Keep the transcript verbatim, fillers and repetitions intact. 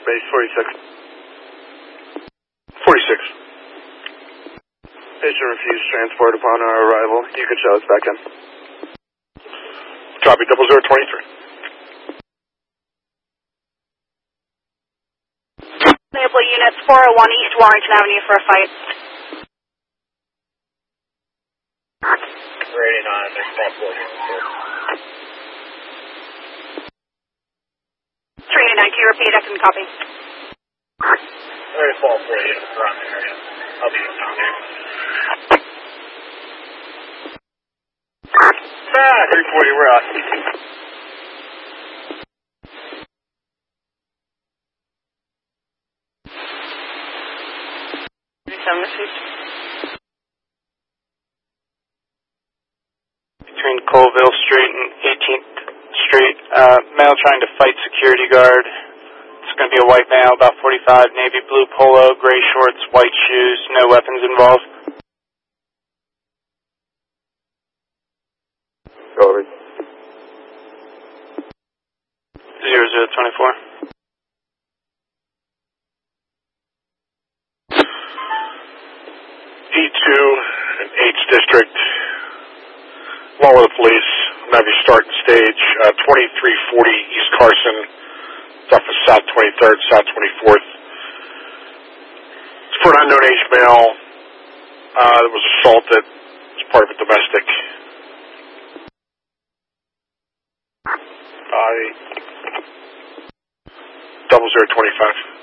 base forty-six. forty-six. Patient refused transport upon our arrival. You can show us back in. Copy, double zero twenty-three. Enable units four oh one East Warrington Avenue for a fight. three eighty-nine, next stop forty. three eighty-nine, can you repeat? I can copy. Very fall forty in the front area. I'll be down there. Ah, three forty, we're out. Between Colville Street and eighteenth Street, uh, male trying to fight security guard. It's going to be a white male, about forty-five, navy blue polo, gray shorts, white shoes, no weapons involved. Over. Zero zero twenty-four. E two and H District, along with the police, I'm going to be starting stage uh, twenty-three forty East Carson, it's off of South twenty-third, South twenty-fourth. It's for an unknown age male uh, that was assaulted as part of a domestic. Uh, double zero twenty-five.